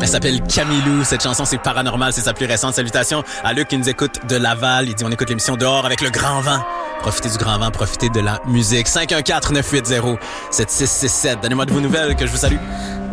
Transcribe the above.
Elle s'appelle Camilou. Cette chanson, c'est Paranormal. C'est sa plus récente. Salutations à Luc qui nous écoute de Laval. Il dit, on écoute l'émission dehors avec le grand vent. Profitez du grand vent, profitez de la musique. 514-980-7667. Donnez-moi de vos nouvelles, que je vous salue.